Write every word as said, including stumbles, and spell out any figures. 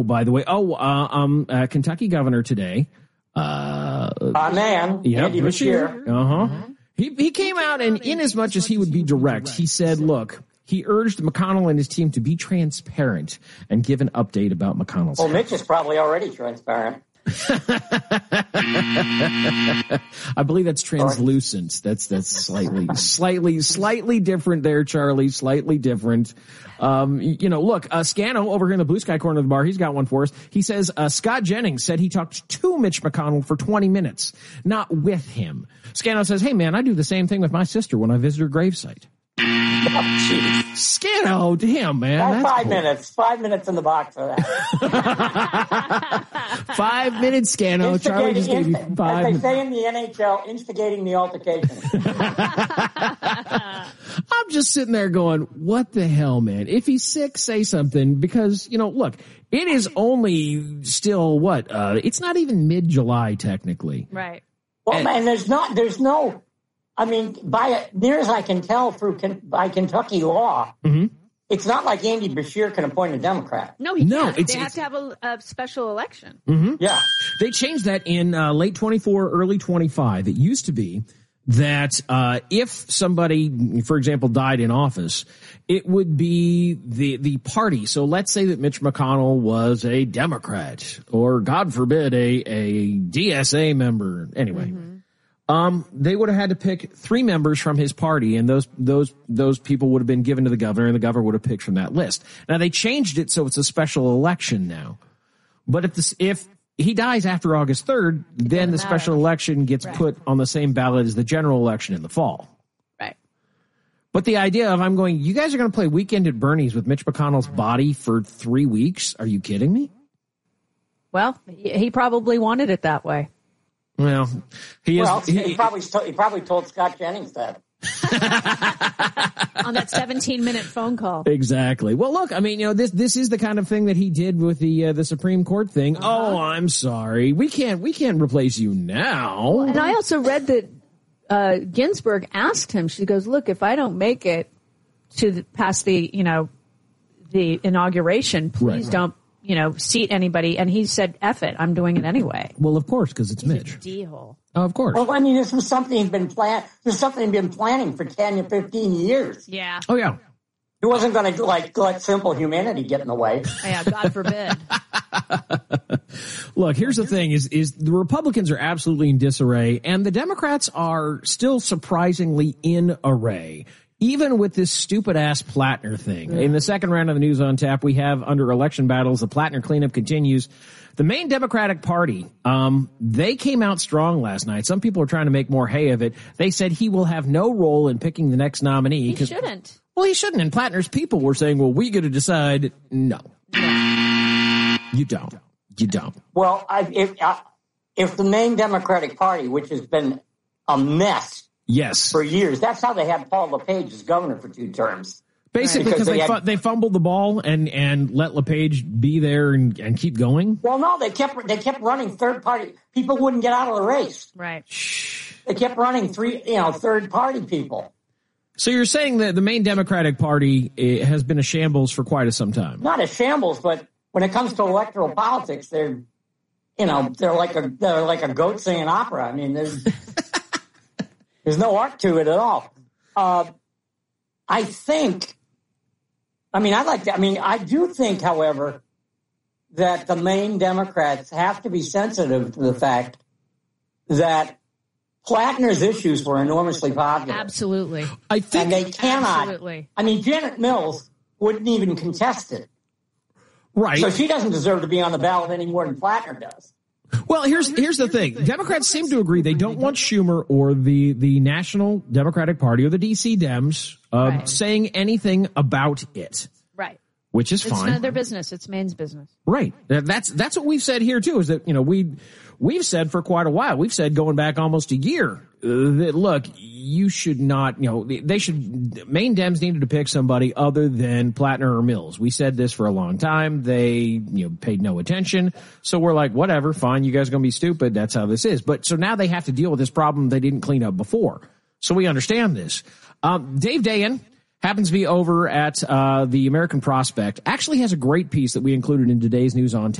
by the way. Oh, uh, um, uh, Kentucky governor today. Uh, uh man, yeah, Andy Beshear. Uh huh. Mm-hmm. He he came out and, in as much as he would be direct, he said, "Look." He urged McConnell and his team to be transparent and give an update about McConnell's. Well, Mitch is probably already transparent. I believe that's translucent. That's that's slightly, slightly, slightly different there, Charlie. Slightly different. Um, you know, look, uh, Scano over here in the blue sky corner of the bar, he's got one for us. He says uh, Scott Jennings said he talked to Mitch McConnell for twenty minutes, not with him. Scano says, "Hey, man, I do the same thing with my sister when I visit her gravesite." Oh, Scano, damn, man. That's That's five cool. minutes. Five minutes in the box for that. Five minutes, Scano. Charlie just gave you five. As they say in the N H L, instigating the altercation. I'm just sitting there going, what the hell, man? If he's sick, say something, because, you know, look, it is only still what? Uh, it's not even mid-July, technically. Right. Well, and, man, there's not, there's no, I mean, by near as I can tell through by Kentucky law, mm-hmm. It's not like Andy Beshear can appoint a Democrat. No, he no, can't. It's, they it's, have to have a, a special election. Mm-hmm. Yeah. They changed that in uh, late twenty-four, early twenty-five. It used to be that uh, if somebody, for example, died in office, it would be the the party. So let's say that Mitch McConnell was a Democrat or, God forbid, a, a D S A member. Anyway. Mm-hmm. Um, they would have had to pick three members from his party, and those those those people would have been given to the governor, and the governor would have picked from that list. Now they changed it so it's a special election now. But if this, if he dies after August third, then the matter. special election gets right. put on the same ballot as the general election in the fall. Right. But the idea of I'm going, you guys are going to play Weekend at Bernie's with Mitch McConnell's body for three weeks? Are you kidding me? Well, he probably wanted it that way. Well, he is. Well, he, he probably he probably told Scott Jennings that on that seventeen-minute phone call. Exactly. Well, look, I mean, you know, this this is the kind of thing that he did with the uh, the Supreme Court thing. Uh-huh. Oh, I'm sorry, we can't we can't replace you now. And I also read that uh, Ginsburg asked him. She goes, "Look, if I don't make it to the, past the you know the inauguration, please right. don't." you know, seat anybody. And he said, F it, I'm doing it anyway. Well, of course, because it's He's Mitch. A D-hole. Oh, of course. Well, I mean, this was something he's been plan. This is something he's been planning for ten to fifteen years. Yeah. Oh, yeah. He wasn't going to, like, let simple humanity get in the way. Yeah, God forbid. Look, here's the thing is, is the Republicans are absolutely in disarray, and the Democrats are still surprisingly in array. Even with this stupid-ass Plattner thing. In the second round of the News on Tap, we have under election battles, the Plattner cleanup continues. The main Democratic Party, um, they came out strong last night. Some people are trying to make more hay of it. They said he will have no role in picking the next nominee. He shouldn't. Well, he shouldn't. And Plattner's people were saying, well, we got to decide. No. no. You don't. You don't. Well, I, if, uh, if the main Democratic Party, which has been a mess, yes. for years. That's how they had Paul LePage as governor for two terms. Basically, because they they, had, fu- they fumbled the ball and, and let LePage be there and, and keep going. Well, no, they kept they kept running third party. People wouldn't get out of the race. Right. They kept running three, you know, third party people. So you're saying that the main Democratic Party uh, has been a shambles for quite a some time? Not a shambles, but when it comes to electoral politics, they're, you know, they're like a they're like a goat singing opera. I mean, there's. There's no art to it at all. Uh, I think, I mean, I like that. I mean, I do think, however, that the main Democrats have to be sensitive to the fact that Plattner's issues were enormously popular. Absolutely. I think and they cannot. Absolutely. I mean, Janet Mills wouldn't even contest it. Right. So she doesn't deserve to be on the ballot any more than Plattner does. Well, here's here's the thing. Democrats seem to agree they don't want Schumer or the, the National Democratic Party or the D C Dems uh, right. saying anything about it. Right. Which is it's fine. It's none of their business. It's Maine's business. Right. That's that's what we've said here too. Is that you know we we've said for quite a while. We've said going back almost a year uh, that look, you should not. You know they should. Maine Dems needed to pick somebody other than Plattner or Mills. We said this for a long time. They you know paid no attention. So we're like, whatever, fine. You guys are gonna be stupid. That's how this is. But so now they have to deal with this problem they didn't clean up before. So we understand this. Um, Dave Dayen happens to be over at uh, the American Prospect. Actually has a great piece that we included in today's News on Tap.